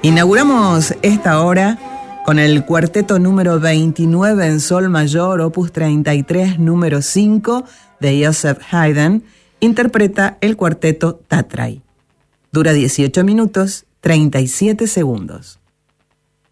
Inauguramos esta hora con el cuarteto número 29 en sol mayor, opus 33, número 5 de Joseph Haydn. Interpreta el cuarteto Tatray. Dura 18 minutos, 37 segundos.